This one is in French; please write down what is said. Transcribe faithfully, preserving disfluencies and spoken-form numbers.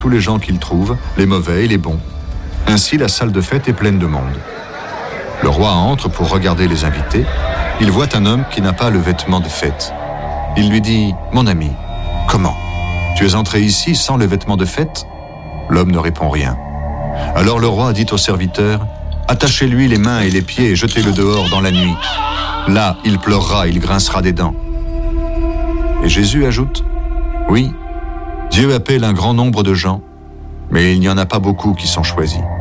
tous les gens qu'il trouve, les mauvais et les bons. Ainsi, la salle de fête est pleine de monde. Le roi entre pour regarder les invités. Il voit un homme qui n'a pas le vêtement de fête. Il lui dit « Mon ami, comment? Tu es entré ici sans le vêtement de fête ?» L'homme ne répond rien. Alors le roi dit au serviteur « Attachez-lui les mains et les pieds et jetez-le dehors dans la nuit. Là, il pleurera, il grincera des dents. » Et Jésus ajoute « Oui, Dieu appelle un grand nombre de gens, mais il n'y en a pas beaucoup qui sont choisis.